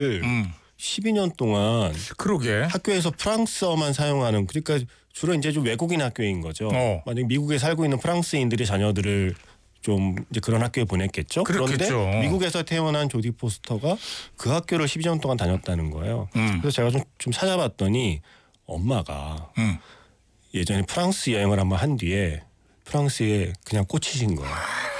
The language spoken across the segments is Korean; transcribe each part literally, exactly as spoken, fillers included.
음. 십이 년 동안 그러게. 학교에서 프랑스어만 사용하는, 그러니까 주로 이제 좀 외국인 학교인 거죠. 어. 만약 미국에 살고 있는 프랑스인들이 자녀들을 좀 이제 그런 학교에 보냈겠죠. 그렇겠죠. 그런데 미국에서 태어난 조디 포스터가 그 학교를 십이 년 동안 다녔다는 거예요. 음. 그래서 제가 좀, 좀 찾아봤더니 엄마가 음. 예전에 프랑스 여행을 한번 한 뒤에 프랑스에 그냥 꽂히신 거예요.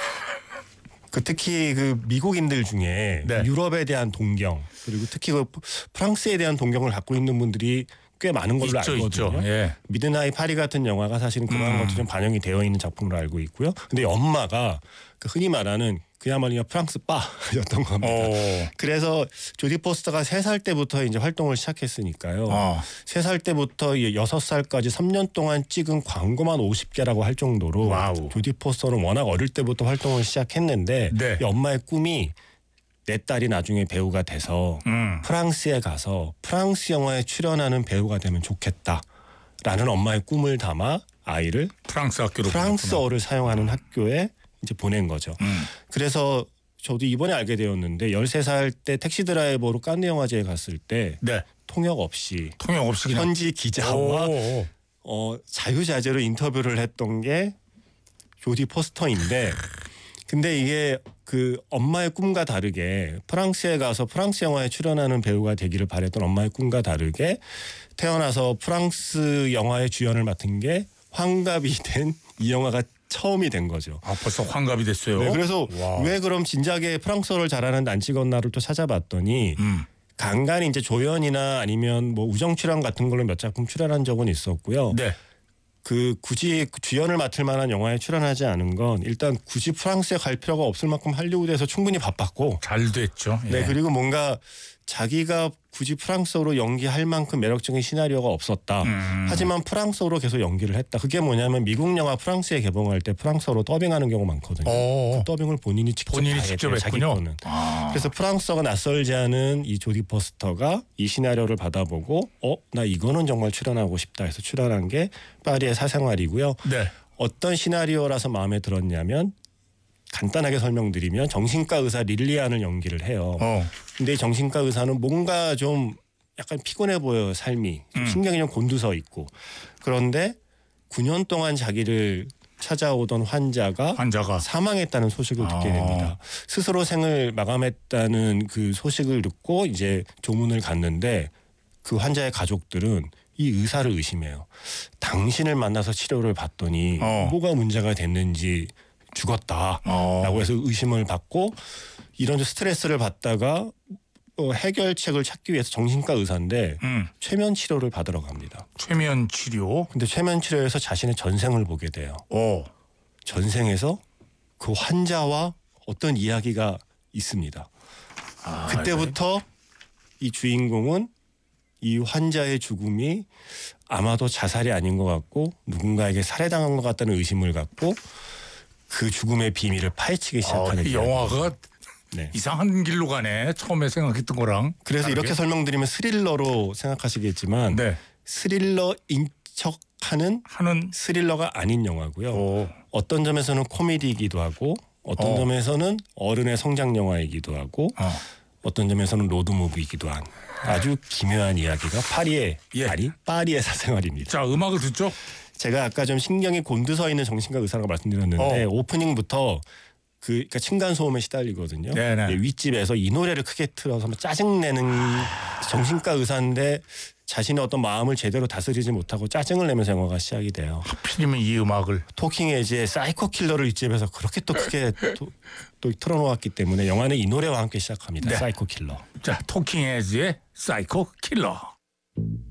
그 특히 그 미국인들 중에 네. 유럽에 대한 동경, 그리고 특히 그 프랑스에 대한 동경을 갖고 있는 분들이 꽤 많은 걸로 있죠, 알거든요. 있죠. 예. 미드나잇 파리 같은 영화가 사실은 그런 음. 것도 좀 반영이 되어 있는 작품으로 알고 있고요. 근데 엄마가 그 흔히 말하는 그야말로 프랑스 빠였던 겁니다. 오. 그래서 조디 포스터가 세 살 때부터 이제 활동을 시작했으니까요. 어. 세 살 때부터 여섯 살까지 삼 년 동안 찍은 광고만 오십 개라고 할 정도로 와우. 조디 포스터는 워낙 어릴 때부터 활동을 시작했는데 네. 이 엄마의 꿈이 내 딸이 나중에 배우가 돼서 음. 프랑스에 가서 프랑스 영화에 출연하는 배우가 되면 좋겠다라는 엄마의 꿈을 담아 아이를 프랑스 학교로 프랑스어를 사용하는 학교에 이제 보낸 거죠. 음. 그래서 저도 이번에 알게 되었는데 열세 살 때 택시 드라이버로 칸느 영화제에 갔을 때 네. 통역 없이 통역 없이 그냥. 현지 기자와 오. 어, 자유자재로 인터뷰를 했던 게 조디 포스터인데, 근데 이게 그 엄마의 꿈과 다르게 프랑스에 가서 프랑스 영화에 출연하는 배우가 되기를 바랬던 엄마의 꿈과 다르게 태어나서 프랑스 영화의 주연을 맡은 게 환갑이 된 이 영화가 처음이 된 거죠. 아, 벌써 환갑이 됐어요. 네, 그래서 와. 왜 그럼 진작에 프랑스어를 잘하는 난치건나를 또 찾아봤더니 음. 간간히 이제 조연이나 아니면 뭐 우정 출연 같은 걸로 몇 작품 출연한 적은 있었고요. 네. 그 굳이 주연을 맡을 만한 영화에 출연하지 않은 건 일단 굳이 프랑스에 갈 필요가 없을 만큼 할리우드에서 충분히 바빴고, 잘 됐죠. 예. 네, 그리고 뭔가 자기가 굳이 프랑스어로 연기할 만큼 매력적인 시나리오가 없었다. 음. 하지만 프랑스어로 계속 연기를 했다. 그게 뭐냐면 미국 영화 프랑스에 개봉할 때 프랑스어로 더빙하는 경우가 많거든요. 오. 그 더빙을 본인이 직접 본인이 다 직접 했대요, 자기 했군요. 거는. 아. 그래서 프랑스어가 낯설지 않은 이 조디 포스터가 이 시나리오를 받아보고 어? 나 이거는 정말 출연하고 싶다 해서 출연한 게 파리의 사생활이고요. 네. 어떤 시나리오라서 마음에 들었냐면 간단하게 설명드리면 정신과 의사 릴리안을 연기를 해요. 어. 근데 이 정신과 의사는 뭔가 좀 약간 피곤해 보여요. 삶이. 좀 음. 신경이 좀 곤두서 있고. 그런데 구 년 동안 자기를 찾아오던 환자가 환자가 사망했다는 소식을 듣게 아. 됩니다. 스스로 생을 마감했다는 그 소식을 듣고 이제 조문을 갔는데 그 환자의 가족들은 이 의사를 의심해요. 당신을 만나서 치료를 받더니 어. 뭐가 문제가 됐는지 죽었다라고 어. 해서 의심을 받고 이런 스트레스를 받다가 어, 해결책을 찾기 위해서 정신과 의사인데 음. 최면 치료를 받으러 갑니다. 최면 치료. 근데 최면 치료에서 자신의 전생을 보게 돼요. 오. 전생에서 그 환자와 어떤 이야기가 있습니다. 아, 그때부터 이 주인공은 이 환자의 죽음이 아마도 자살이 아닌 것 같고 누군가에게 살해당한 것 같다는 의심을 갖고 그 죽음의 비밀을 파헤치기 시작하는 어, 이 영화가 네. 이상한 길로 가네. 처음에 생각했던 거랑. 그래서 다르게? 이렇게 설명드리면 스릴러로 생각하시겠지만 네. 스릴러인 척하는 하는. 스릴러가 아닌 영화고요. 오. 어떤 점에서는 코미디이기도 하고 어떤 어. 점에서는 어른의 성장 영화이기도 하고 어. 어떤 점에서는 로드무비이기도 한 아주 기묘한 이야기가 파리의 예. 파리 파리의 사생활입니다. 자, 음악을 듣죠. 제가 아까 좀 신경이 곤두서 있는 정신과 의사라고 말씀드렸는데 어. 오프닝부터 그 그러니까 층간 소음에 시달리거든요. 네네. 예, 윗집에서 이 노래를 크게 틀어서 막 짜증내는 정신과 의사인데 자신의 어떤 마음을 제대로 다스리지 못하고 짜증을 내면서 영화가 시작이 돼요. 하필이면 이 음악을. 토킹 에지의 사이코 킬러를 윗집에서 그렇게 또 크게 또, 또 틀어놓았기 때문에 영화는 이 노래와 함께 시작합니다. 네. 사이코 킬러. 자, 토킹 헤즈의 사이코 킬러.